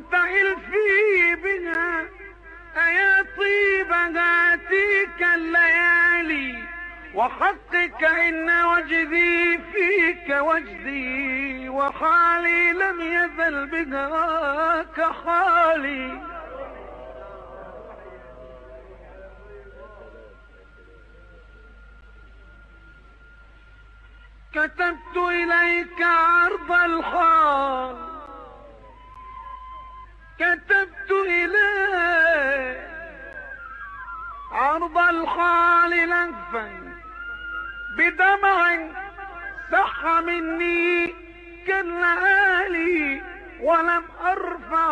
وانتعل في بها أيا طيب هاتيك الليالي، وحقك إن وجدي فيك وجدي، وحالي لم يزل بهاك حالي. كتبت إليك عرض الحال، كتبت إليك عرض الحال لهفا بدمع صح مني كاللآلي، ولم